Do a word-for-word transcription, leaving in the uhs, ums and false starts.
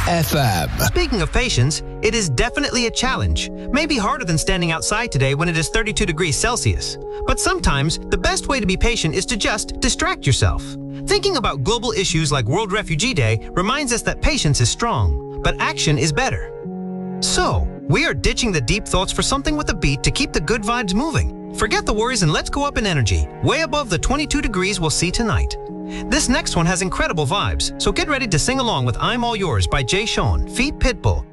F M. Speaking of patience, it is definitely a challenge. Maybe harder than standing outside today when it is thirty-two degrees Celsius. But sometimes, the best way to be patient is to just distract yourself. Thinking about global issues like World Refugee Day reminds us that patience is strong, but action is better. So, we are ditching the deep thoughts for something with a beat to keep the good vibes moving. Forget the worries and let's go up in energy, way above the twenty-two degrees we'll see tonight. This next one has incredible vibes, so get ready to sing along with I'm All Yours by Jay Sean, feat. Pitbull.